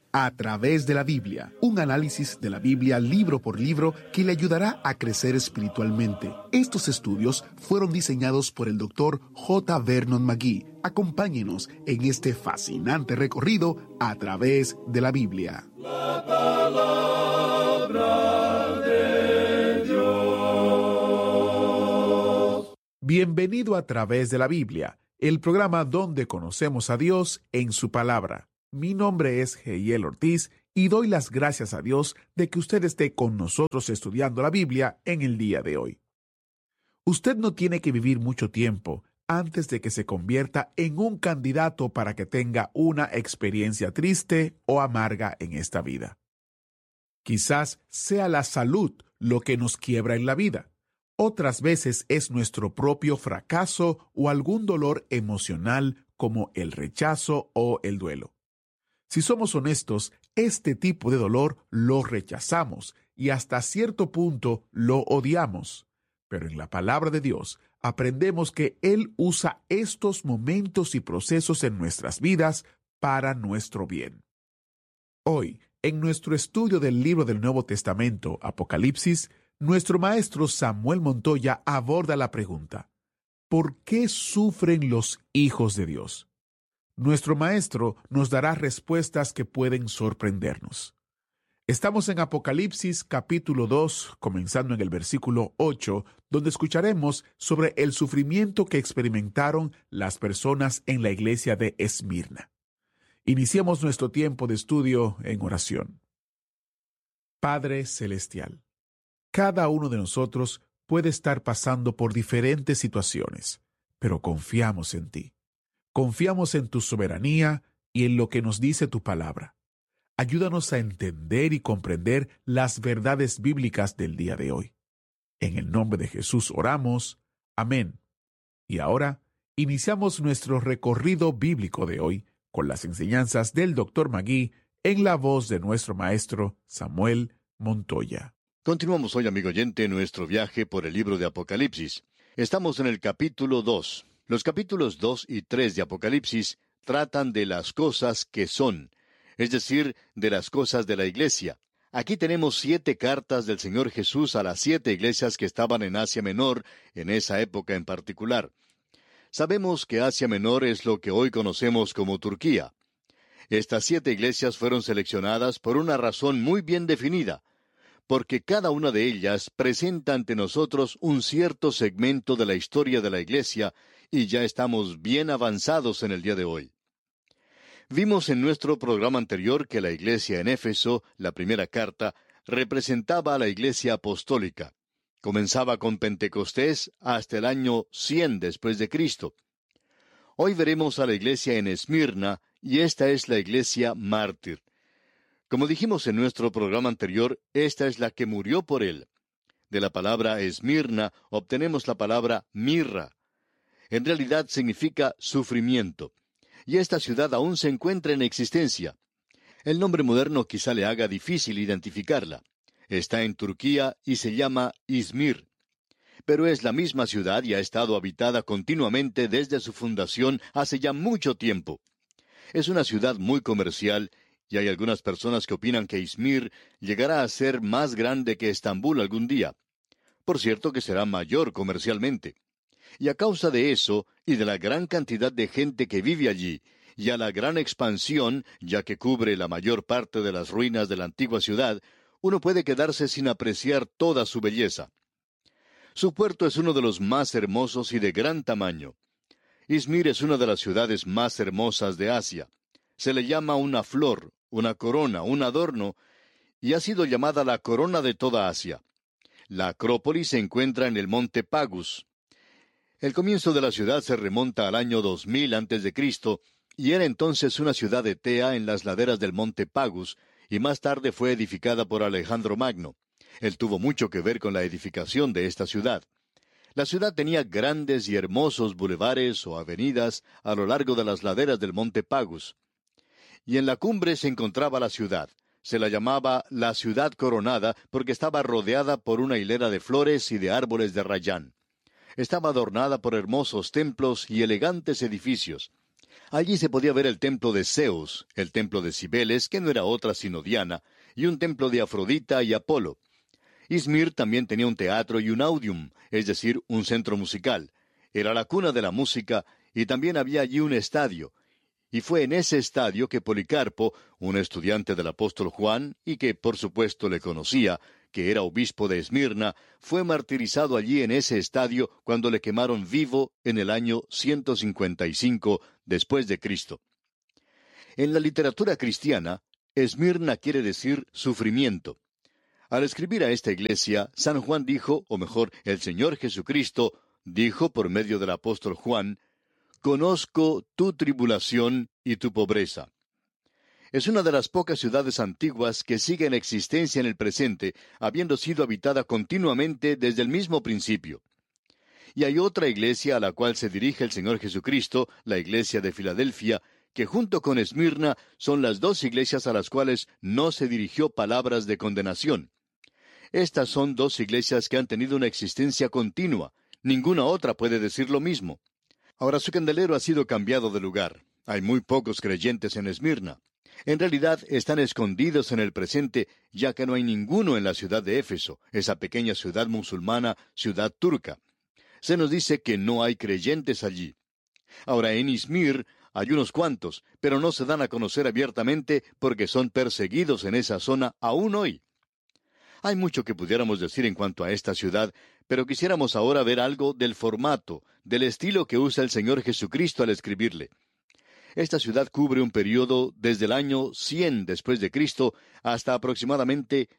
A través de la Biblia, un análisis de la Biblia libro por libro que le ayudará a crecer espiritualmente. Estos estudios fueron diseñados por el Dr. J. Vernon McGee. Acompáñenos en este fascinante recorrido a través de la Biblia. La palabra de Dios. Bienvenido a Través de la Biblia, el programa donde conocemos a Dios en su palabra. Mi nombre es Heiel Ortiz y doy las gracias a Dios de que usted esté con nosotros estudiando la Biblia en el día de hoy. Usted no tiene que vivir mucho tiempo antes de que se convierta en un candidato para que tenga una experiencia triste o amarga en esta vida. Quizás sea la salud lo que nos quiebra en la vida. Otras veces es nuestro propio fracaso o algún dolor emocional como el rechazo o el duelo. Si somos honestos, este tipo de dolor lo rechazamos y hasta cierto punto lo odiamos. Pero en la palabra de Dios aprendemos que Él usa estos momentos y procesos en nuestras vidas para nuestro bien. Hoy, en nuestro estudio del libro del Nuevo Testamento, Apocalipsis, nuestro maestro Samuel Montoya aborda la pregunta: ¿por qué sufren los hijos de Dios? Nuestro maestro nos dará respuestas que pueden sorprendernos. Estamos en Apocalipsis capítulo 2, comenzando en el versículo 8, donde escucharemos sobre el sufrimiento que experimentaron las personas en la iglesia de Esmirna. Iniciemos nuestro tiempo de estudio en oración. Padre Celestial, cada uno de nosotros puede estar pasando por diferentes situaciones, pero confiamos en ti. Confiamos en tu soberanía y en lo que nos dice tu palabra. Ayúdanos a entender y comprender las verdades bíblicas del día de hoy. En el nombre de Jesús oramos. Amén. Y ahora, iniciamos nuestro recorrido bíblico de hoy con las enseñanzas del Dr. McGee en la voz de nuestro maestro Samuel Montoya. Continuamos hoy, amigo oyente, nuestro viaje por el libro de Apocalipsis. Estamos en el capítulo 2. Los capítulos 2 y 3 de Apocalipsis tratan de las cosas que son, es decir, de las cosas de la iglesia. Aquí tenemos 7 cartas del Señor Jesús a las 7 iglesias que estaban en Asia Menor, en esa época en particular. Sabemos que Asia Menor es lo que hoy conocemos como Turquía. Estas 7 iglesias fueron seleccionadas por una razón muy bien definida, porque cada una de ellas presenta ante nosotros un cierto segmento de la historia de la iglesia, y ya estamos bien avanzados en el día de hoy. Vimos en nuestro programa anterior que la iglesia en Éfeso, la primera carta, representaba a la iglesia apostólica. Comenzaba con Pentecostés hasta el año 100 después de Cristo. Hoy veremos a la iglesia en Esmirna, y esta es la iglesia mártir. Como dijimos en nuestro programa anterior, esta es la que murió por él. De la palabra Esmirna obtenemos la palabra mirra. En realidad significa sufrimiento. Y esta ciudad aún se encuentra en existencia. El nombre moderno quizá le haga difícil identificarla. Está en Turquía y se llama Izmir. Pero es la misma ciudad y ha estado habitada continuamente desde su fundación hace ya mucho tiempo. Es una ciudad muy comercial, y hay algunas personas que opinan que Izmir llegará a ser más grande que Estambul algún día. Por cierto que será mayor comercialmente. Y a causa de eso, y de la gran cantidad de gente que vive allí, y a la gran expansión, ya que cubre la mayor parte de las ruinas de la antigua ciudad, uno puede quedarse sin apreciar toda su belleza. Su puerto es uno de los más hermosos y de gran tamaño. Izmir es una de las ciudades más hermosas de Asia. Se le llama una flor, una corona, un adorno, y ha sido llamada la corona de toda Asia. La Acrópolis se encuentra en el monte Pagus. El comienzo de la ciudad se remonta al año 2000 a.C., y era entonces una ciudad etea en las laderas del monte Pagus, y más tarde fue edificada por Alejandro Magno. Él tuvo mucho que ver con la edificación de esta ciudad. La ciudad tenía grandes y hermosos bulevares o avenidas a lo largo de las laderas del monte Pagus. Y en la cumbre se encontraba la ciudad. Se la llamaba la ciudad coronada porque estaba rodeada por una hilera de flores y de árboles de rayán. Estaba adornada por hermosos templos y elegantes edificios. Allí se podía ver el templo de Zeus, el templo de Cibeles, que no era otra sino Diana, y un templo de Afrodita y Apolo. Izmir también tenía un teatro y un audium, es decir, un centro musical. Era la cuna de la música, y también había allí un estadio. Y fue en ese estadio que Policarpo, un estudiante del apóstol Juan, y que por supuesto le conocía, que era obispo de Esmirna, fue martirizado allí en ese estadio cuando le quemaron vivo en el año 155 después de Cristo. En la literatura cristiana, Esmirna quiere decir sufrimiento. Al escribir a esta iglesia, San Juan dijo, o mejor, el Señor Jesucristo dijo por medio del apóstol Juan, «Conozco tu tribulación y tu pobreza». Es una de las pocas ciudades antiguas que sigue en existencia en el presente, habiendo sido habitada continuamente desde el mismo principio. Y hay otra iglesia a la cual se dirige el Señor Jesucristo, la iglesia de Filadelfia, que junto con Esmirna son las dos iglesias a las cuales no se dirigió palabras de condenación. Estas son dos iglesias que han tenido una existencia continua. Ninguna otra puede decir lo mismo. Ahora su candelero ha sido cambiado de lugar. Hay muy pocos creyentes en Esmirna. En realidad están escondidos en el presente, ya que no hay ninguno en la ciudad de Éfeso, esa pequeña ciudad musulmana, ciudad turca. Se nos dice que no hay creyentes allí. Ahora en Izmir hay unos cuantos, pero no se dan a conocer abiertamente porque son perseguidos en esa zona aún hoy. Hay mucho que pudiéramos decir en cuanto a esta ciudad, pero quisiéramos ahora ver algo del formato, del estilo que usa el Señor Jesucristo al escribirle. Esta ciudad cubre un periodo desde el año 100 después de Cristo hasta aproximadamente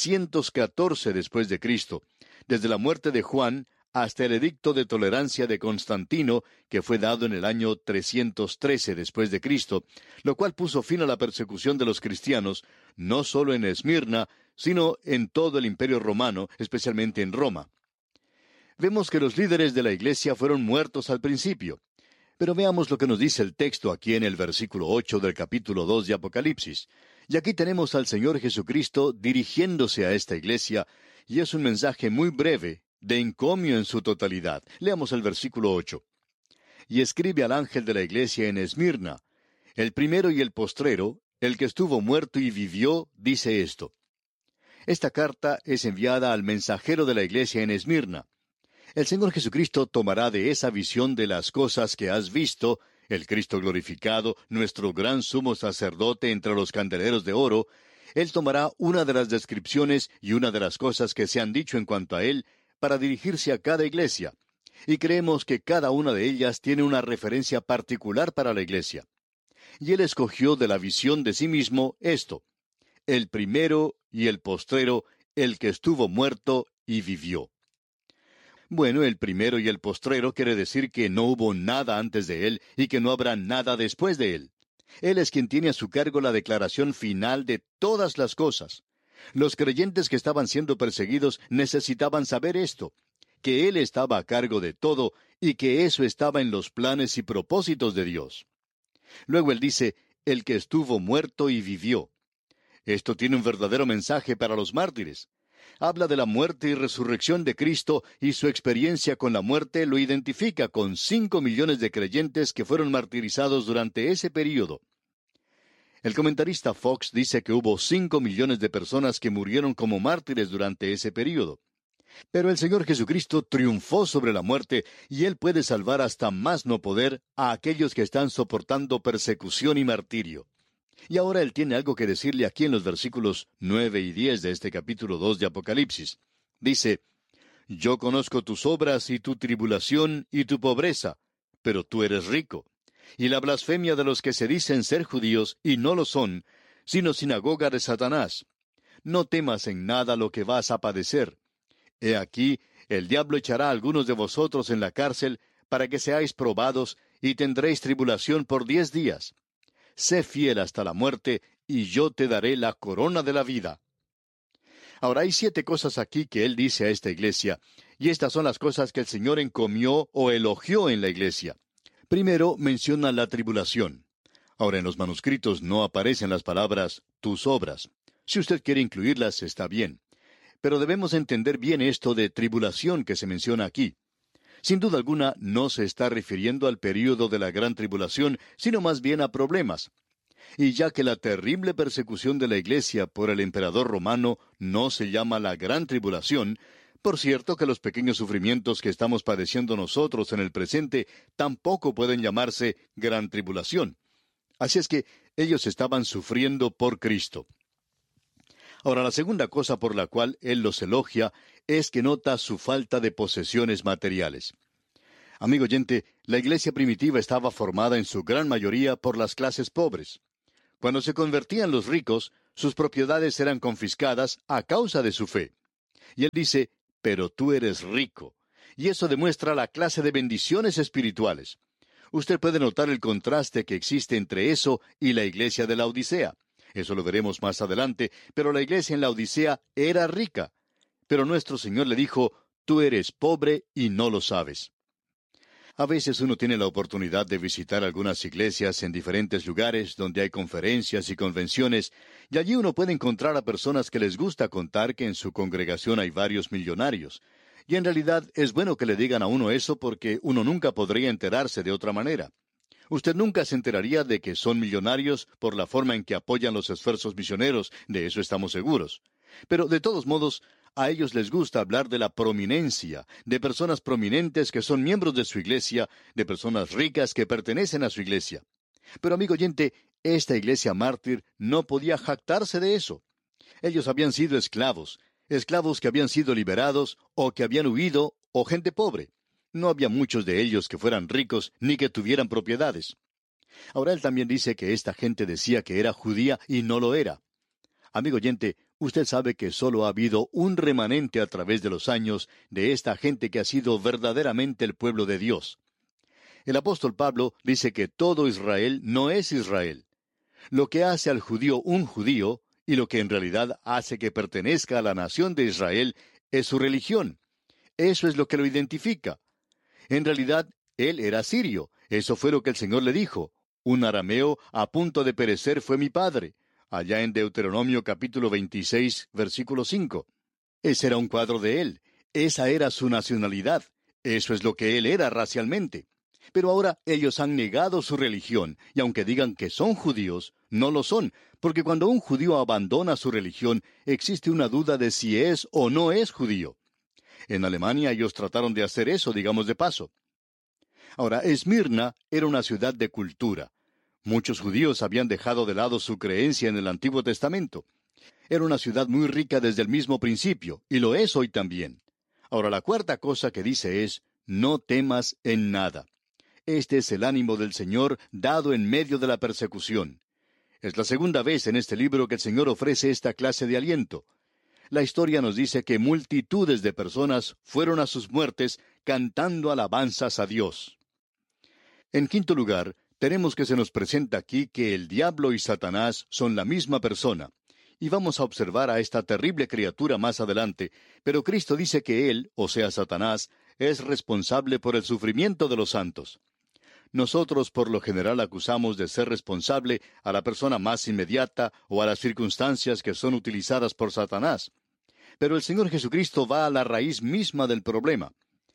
314 después de Cristo, desde la muerte de Juan hasta el edicto de tolerancia de Constantino, que fue dado en el año 313 después de Cristo, lo cual puso fin a la persecución de los cristianos, no solo en Esmirna, sino en todo el Imperio Romano, especialmente en Roma. Vemos que los líderes de la iglesia fueron muertos al principio. Pero veamos lo que nos dice el texto aquí en el versículo 8 del capítulo 2 de Apocalipsis. Y aquí tenemos al Señor Jesucristo dirigiéndose a esta iglesia, y es un mensaje muy breve, de encomio en su totalidad. Leamos el versículo 8. Y escribe al ángel de la iglesia en Esmirna, el primero y el postrero, el que estuvo muerto y vivió, dice esto. Esta carta es enviada al mensajero de la iglesia en Esmirna. El Señor Jesucristo tomará de esa visión de las cosas que has visto, el Cristo glorificado, nuestro gran sumo sacerdote entre los candeleros de oro. Él tomará una de las descripciones y una de las cosas que se han dicho en cuanto a Él, para dirigirse a cada iglesia. Y creemos que cada una de ellas tiene una referencia particular para la iglesia. Y Él escogió de la visión de sí mismo esto: el primero y el postrero, el que estuvo muerto y vivió. Bueno, el primero y el postrero quiere decir que no hubo nada antes de Él y que no habrá nada después de Él. Él es quien tiene a su cargo la declaración final de todas las cosas. Los creyentes que estaban siendo perseguidos necesitaban saber esto, que Él estaba a cargo de todo y que eso estaba en los planes y propósitos de Dios. Luego Él dice, el que estuvo muerto y vivió. Esto tiene un verdadero mensaje para los mártires. Habla de la muerte y resurrección de Cristo, y su experiencia con la muerte lo identifica con 5 millones de creyentes que fueron martirizados durante ese período. El comentarista Fox dice que hubo 5 millones de personas que murieron como mártires durante ese período. Pero el Señor Jesucristo triunfó sobre la muerte, y Él puede salvar hasta más no poder a aquellos que están soportando persecución y martirio. Y ahora Él tiene algo que decirle aquí en los versículos 9 y 10 de este capítulo 2 de Apocalipsis. Dice, «Yo conozco tus obras y tu tribulación y tu pobreza, pero tú eres rico, y la blasfemia de los que se dicen ser judíos y no lo son, sino sinagoga de Satanás. No temas en nada lo que vas a padecer. He aquí, el diablo echará a algunos de vosotros en la cárcel para que seáis probados, y tendréis tribulación por 10 días. Sé fiel hasta la muerte, y yo te daré la corona de la vida». Ahora hay 7 cosas aquí que Él dice a esta iglesia, y estas son las cosas que el Señor encomió o elogió en la iglesia. Primero menciona la tribulación. Ahora en los manuscritos no aparecen las palabras tus obras. Si usted quiere incluirlas, está bien. Pero debemos entender bien esto de tribulación que se menciona aquí. Sin duda alguna, no se está refiriendo al período de la gran tribulación, sino más bien a problemas. Y ya que la terrible persecución de la Iglesia por el emperador romano no se llama la gran tribulación, por cierto que los pequeños sufrimientos que estamos padeciendo nosotros en el presente tampoco pueden llamarse gran tribulación. Así es que ellos estaban sufriendo por Cristo. Ahora, la segunda cosa por la cual él los elogia es que nota su falta de posesiones materiales. Amigo oyente, la iglesia primitiva estaba formada en su gran mayoría por las clases pobres. Cuando se convertían los ricos, sus propiedades eran confiscadas a causa de su fe. Y él dice, pero tú eres rico. Y eso demuestra la clase de bendiciones espirituales. Usted puede notar el contraste que existe entre eso y la iglesia de la Odisea. Eso lo veremos más adelante, pero la iglesia en la Odisea era rica. Pero nuestro Señor le dijo, tú eres pobre y no lo sabes. A veces uno tiene la oportunidad de visitar algunas iglesias en diferentes lugares donde hay conferencias y convenciones, y allí uno puede encontrar a personas que les gusta contar que en su congregación hay varios millonarios. Y en realidad es bueno que le digan a uno eso porque uno nunca podría enterarse de otra manera. Usted nunca se enteraría de que son millonarios por la forma en que apoyan los esfuerzos misioneros, de eso estamos seguros. Pero de todos modos, a ellos les gusta hablar de la prominencia, de personas prominentes que son miembros de su iglesia, de personas ricas que pertenecen a su iglesia. Pero amigo oyente, esta iglesia mártir no podía jactarse de eso. Ellos habían sido esclavos que habían sido liberados o que habían huido, o gente pobre. No había muchos de ellos que fueran ricos ni que tuvieran propiedades. Ahora él también dice que esta gente decía que era judía y no lo era. Amigo oyente, usted sabe que solo ha habido un remanente a través de los años de esta gente que ha sido verdaderamente el pueblo de Dios. El apóstol Pablo dice que todo Israel no es Israel. Lo que hace al judío un judío, y lo que en realidad hace que pertenezca a la nación de Israel, es su religión. Eso es lo que lo identifica. En realidad, él era sirio. Eso fue lo que el Señor le dijo. Un arameo a punto de perecer fue mi padre. Allá en Deuteronomio capítulo 26, versículo 5. Ese era un cuadro de él. Esa era su nacionalidad. Eso es lo que él era racialmente. Pero ahora ellos han negado su religión, y aunque digan que son judíos, no lo son, porque cuando un judío abandona su religión, existe una duda de si es o no es judío. En Alemania ellos trataron de hacer eso, digamos de paso. Ahora, Esmirna era una ciudad de cultura. Muchos judíos habían dejado de lado su creencia en el Antiguo Testamento. Era una ciudad muy rica desde el mismo principio, y lo es hoy también. Ahora, la cuarta cosa que dice es, no temas en nada. Este es el ánimo del Señor dado en medio de la persecución. Es la segunda vez en este libro que el Señor ofrece esta clase de aliento. La historia nos dice que multitudes de personas fueron a sus muertes cantando alabanzas a Dios. En quinto lugar, tenemos que se nos presenta aquí que el diablo y Satanás son la misma persona. Y vamos a observar a esta terrible criatura más adelante, pero Cristo dice que él, o sea Satanás, es responsable por el sufrimiento de los santos. Nosotros por lo general acusamos de ser responsable a la persona más inmediata o a las circunstancias que son utilizadas por Satanás. Pero el Señor Jesucristo va a la raíz misma del problema.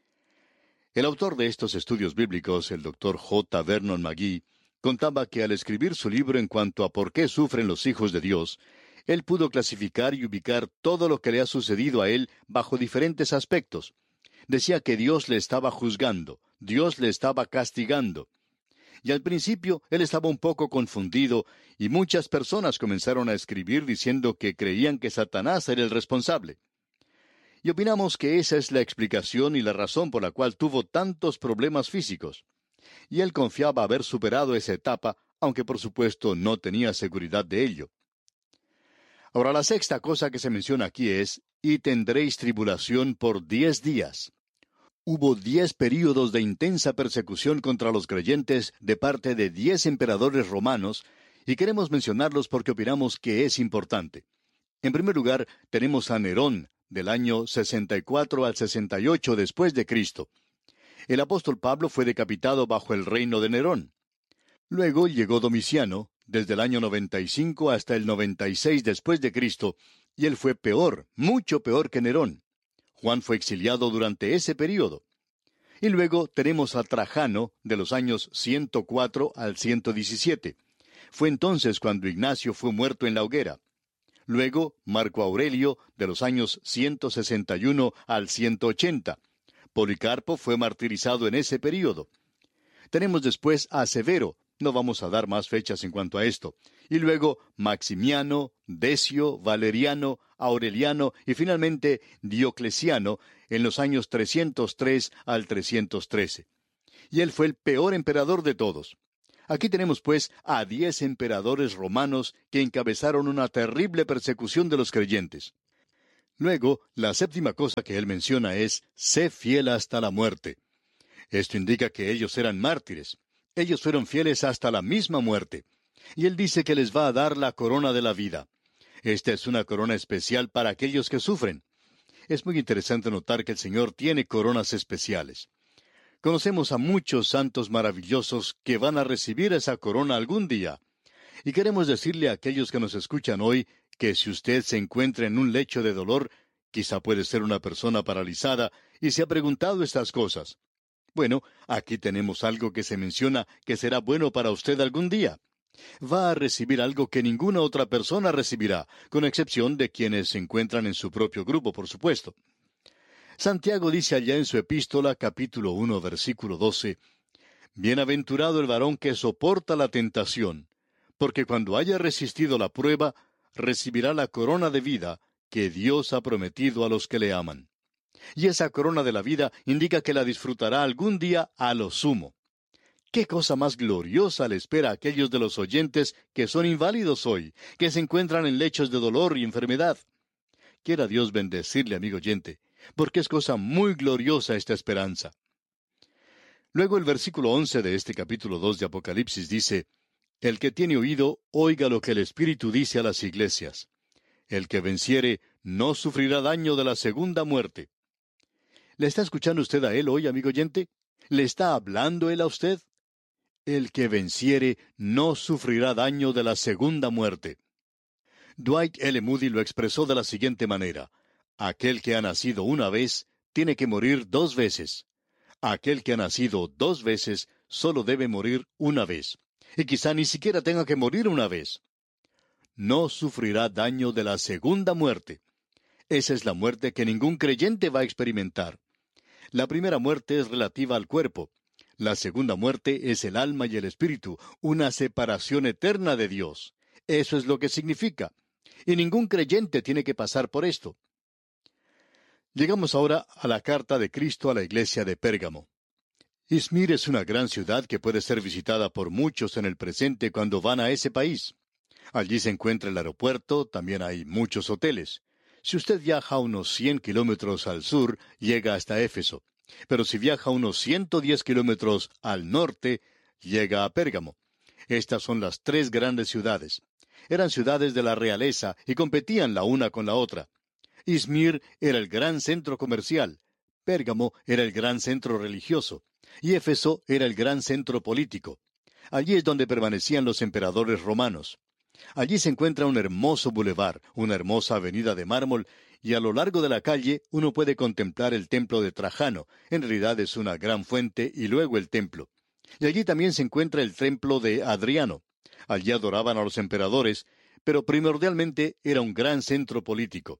El autor de estos estudios bíblicos, el Dr. J. Vernon McGee, contaba que al escribir su libro en cuanto a por qué sufren los hijos de Dios, él pudo clasificar y ubicar todo lo que le ha sucedido a él bajo diferentes aspectos. Decía que Dios le estaba juzgando, Dios le estaba castigando. Y al principio él estaba un poco confundido, y muchas personas comenzaron a escribir diciendo que creían que Satanás era el responsable. Y opinamos que esa es la explicación y la razón por la cual tuvo tantos problemas físicos. Y él confiaba haber superado esa etapa, aunque por supuesto no tenía seguridad de ello. Ahora, la sexta cosa que se menciona aquí es, y tendréis tribulación por 10 días. Hubo 10 períodos de intensa persecución contra los creyentes de parte de 10 emperadores romanos, y queremos mencionarlos porque opinamos que es importante. En primer lugar, tenemos a Nerón, del año 64 al 68 después de Cristo. El apóstol Pablo fue decapitado bajo el reino de Nerón. Luego llegó Domiciano, desde el año 95 hasta el 96 después de Cristo, y él fue peor, mucho peor que Nerón. Juan fue exiliado durante ese período. Y luego tenemos a Trajano, de los años 104 al 117. Fue entonces cuando Ignacio fue muerto en la hoguera. Luego, Marco Aurelio, de los años 161 al 180. Policarpo fue martirizado en ese período. Tenemos después a Severo, no vamos a dar más fechas en cuanto a esto. Y luego Maximiano, Decio, Valeriano, Aureliano y finalmente Diocleciano en los años 303 al 313. Y él fue el peor emperador de todos. Aquí tenemos pues a 10 emperadores romanos que encabezaron una terrible persecución de los creyentes. Luego, la séptima cosa que él menciona es, sé fiel hasta la muerte. Esto indica que ellos eran mártires. Ellos fueron fieles hasta la misma muerte. Y él dice que les va a dar la corona de la vida. Esta es una corona especial para aquellos que sufren. Es muy interesante notar que el Señor tiene coronas especiales. Conocemos a muchos santos maravillosos que van a recibir esa corona algún día. Y queremos decirle a aquellos que nos escuchan hoy que si usted se encuentra en un lecho de dolor, quizá puede ser una persona paralizada, y se ha preguntado estas cosas. Bueno, aquí tenemos algo que se menciona que será bueno para usted algún día. Va a recibir algo que ninguna otra persona recibirá, con excepción de quienes se encuentran en su propio grupo, por supuesto. Santiago dice allá en su epístola, capítulo 1, versículo 12, Bienaventurado el varón que soporta la tentación, porque cuando haya resistido la prueba, recibirá la corona de vida que Dios ha prometido a los que le aman. Y esa corona de la vida indica que la disfrutará algún día a lo sumo. ¿Qué cosa más gloriosa le espera a aquellos de los oyentes que son inválidos hoy, que se encuentran en lechos de dolor y enfermedad? Quiera Dios bendecirle, amigo oyente, porque es cosa muy gloriosa esta esperanza. Luego el versículo 11 de este capítulo 2 de Apocalipsis dice, El que tiene oído, oiga lo que el Espíritu dice a las iglesias. El que venciere, no sufrirá daño de la segunda muerte. ¿Le está escuchando usted a él hoy, amigo oyente? ¿Le está hablando él a usted? El que venciere no sufrirá daño de la segunda muerte. Dwight L. Moody lo expresó de la siguiente manera. Aquel que ha nacido una vez tiene que morir 2 veces. Aquel que ha nacido 2 veces solo debe morir una vez. Y quizá ni siquiera tenga que morir una vez. No sufrirá daño de la segunda muerte. Esa es la muerte que ningún creyente va a experimentar. La primera muerte es relativa al cuerpo. La segunda muerte es el alma y el espíritu, una separación eterna de Dios. Eso es lo que significa. Y ningún creyente tiene que pasar por esto. Llegamos ahora a la carta de Cristo a la iglesia de Pérgamo. Izmir es una gran ciudad que puede ser visitada por muchos en el presente cuando van a ese país. Allí se encuentra el aeropuerto, también hay muchos hoteles. Si usted viaja unos 100 kilómetros al sur, llega hasta Éfeso. Pero si viaja unos 110 kilómetros al norte, llega a Pérgamo. Estas son las 3 grandes ciudades. Eran ciudades de la realeza y competían la una con la otra. Izmir era el gran centro comercial, Pérgamo era el gran centro religioso, y Éfeso era el gran centro político. Allí es donde permanecían los emperadores romanos. Allí se encuentra un hermoso bulevar, una hermosa avenida de mármol, y a lo largo de la calle uno puede contemplar el templo de Trajano. En realidad es una gran fuente y luego el templo. Y allí también se encuentra el templo de Adriano. Allí adoraban a los emperadores, pero primordialmente era un gran centro político.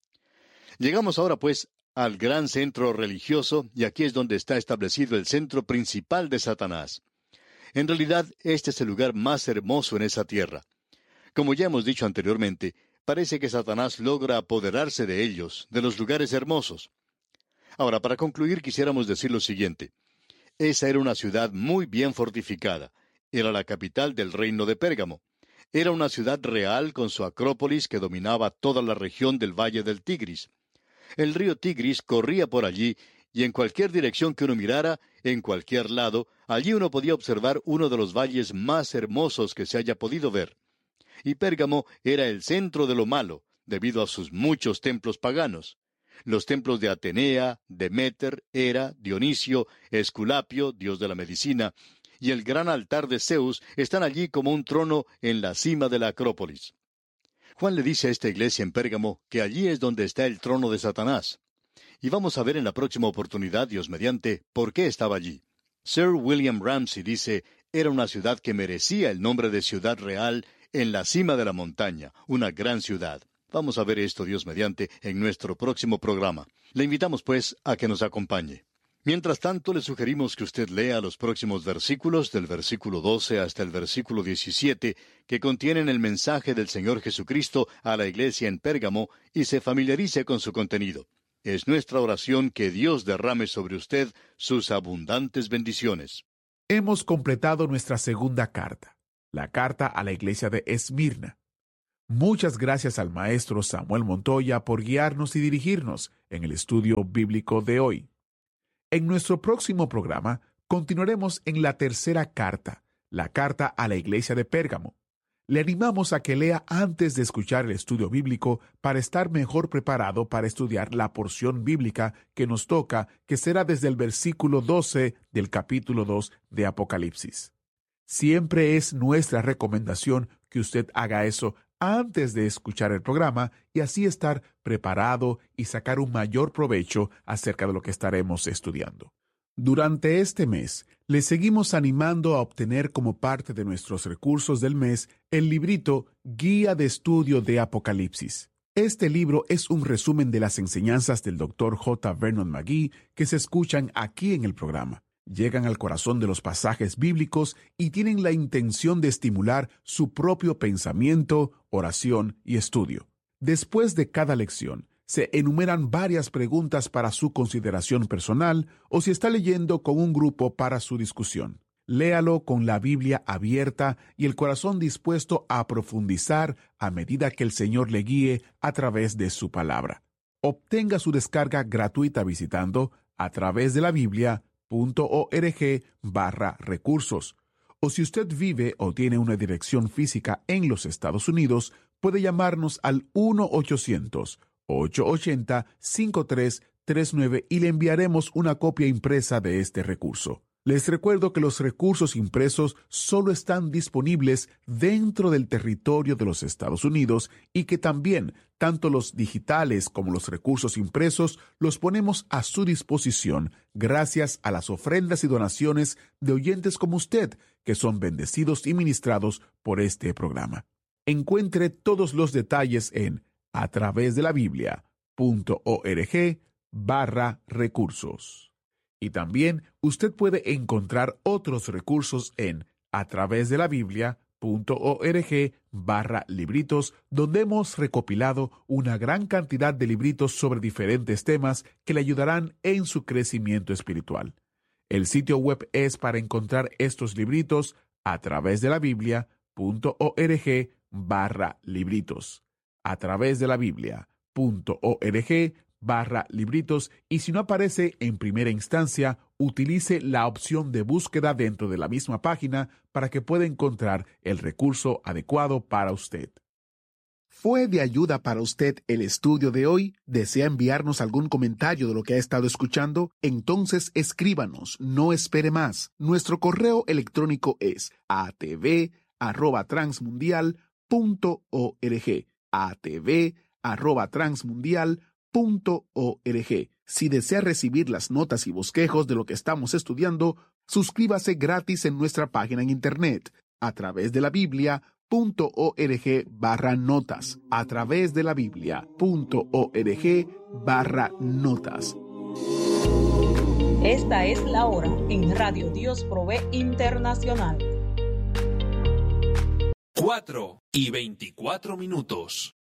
Llegamos ahora pues al gran centro religioso, y aquí es donde está establecido el centro principal de Satanás. En realidad, este es el lugar más hermoso en esa tierra. Como ya hemos dicho anteriormente, parece que Satanás logra apoderarse de ellos, de los lugares hermosos. Ahora, para concluir, quisiéramos decir lo siguiente. Esa era una ciudad muy bien fortificada. Era la capital del reino de Pérgamo. Era una ciudad real con su acrópolis que dominaba toda la región del valle del Tigris. El río Tigris corría por allí, y en cualquier dirección que uno mirara, en cualquier lado, allí uno podía observar uno de los valles más hermosos que se haya podido ver. Y Pérgamo era el centro de lo malo, debido a sus muchos templos paganos. Los templos de Atenea, Deméter, Hera, Dionisio, Esculapio, dios de la medicina, y el gran altar de Zeus están allí como un trono en la cima de la Acrópolis. Juan le dice a esta iglesia en Pérgamo que allí es donde está el trono de Satanás. Y vamos a ver en la próxima oportunidad, Dios mediante, por qué estaba allí. Sir William Ramsay dice, era una ciudad que merecía el nombre de ciudad real en la cima de la montaña, una gran ciudad. Vamos a ver esto, Dios mediante, en nuestro próximo programa. Le invitamos, pues, a que nos acompañe. Mientras tanto, le sugerimos que usted lea los próximos versículos, del versículo 12 hasta el versículo 17, que contienen el mensaje del Señor Jesucristo a la iglesia en Pérgamo, y se familiarice con su contenido. Es nuestra oración que Dios derrame sobre usted sus abundantes bendiciones. Hemos completado nuestra segunda carta, la carta a la iglesia de Esmirna. Muchas gracias al maestro Samuel Montoya por guiarnos y dirigirnos en el estudio bíblico de hoy. En nuestro próximo programa continuaremos en la tercera carta, la carta a la iglesia de Pérgamo. Le animamos a que lea antes de escuchar el estudio bíblico para estar mejor preparado para estudiar la porción bíblica que nos toca, que será desde el versículo 12 del capítulo 2 de Apocalipsis. Siempre es nuestra recomendación que usted haga eso antes de escuchar el programa y así estar preparado y sacar un mayor provecho acerca de lo que estaremos estudiando. Durante este mes, le seguimos animando a obtener como parte de nuestros recursos del mes el librito Guía de Estudio de Apocalipsis. Este libro es un resumen de las enseñanzas del Dr. J. Vernon McGee que se escuchan aquí en el programa. Llegan al corazón de los pasajes bíblicos y tienen la intención de estimular su propio pensamiento, oración y estudio. Después de cada lección, se enumeran varias preguntas para su consideración personal o si está leyendo con un grupo para su discusión. Léalo con la Biblia abierta y el corazón dispuesto a profundizar a medida que el Señor le guíe a través de su palabra. Obtenga su descarga gratuita visitando a través de la Biblia.org/recursos. O si usted vive o tiene una dirección física en los Estados Unidos, puede llamarnos al 1-800-880-5339 y le enviaremos una copia impresa de este recurso. Les recuerdo que los recursos impresos solo están disponibles dentro del territorio de los Estados Unidos y que también, tanto los digitales como los recursos impresos, los ponemos a su disposición gracias a las ofrendas y donaciones de oyentes como usted, que son bendecidos y ministrados por este programa. Encuentre todos los detalles en atravesdelabiblia.org/recursos. Y también usted puede encontrar otros recursos en atravesdelabiblia.org/libritos, donde hemos recopilado una gran cantidad de libritos sobre diferentes temas que le ayudarán en su crecimiento espiritual. El sitio web es para encontrar estos libritos atravesdelabiblia.org/libritos. atravesdelabiblia.org/libritos, y si no aparece en primera instancia, utilice la opción de búsqueda dentro de la misma página para que pueda encontrar el recurso adecuado para usted. ¿Fue de ayuda para usted el estudio de hoy? ¿Desea enviarnos algún comentario de lo que ha estado escuchando? Entonces escríbanos, no espere más. Nuestro correo electrónico es atv@transmundial.org. atv@transmundial.org. Si desea recibir las notas y bosquejos de lo que estamos estudiando, suscríbase gratis en nuestra página en internet, atravesdelabiblia.org/notas, atravesdelabiblia.org/notas. Esta es la hora en Radio Dios Provee Internacional. 4:24.